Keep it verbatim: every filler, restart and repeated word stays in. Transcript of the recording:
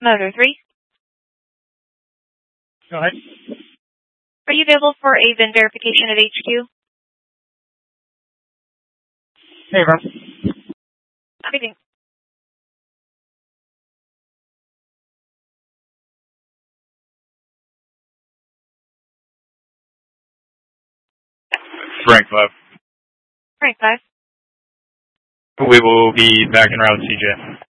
Motor three. Go ahead. Are you available for a V I N verification at H Q? Hey, bro. Everything. Frank five. Frank five. We will be back in route C J.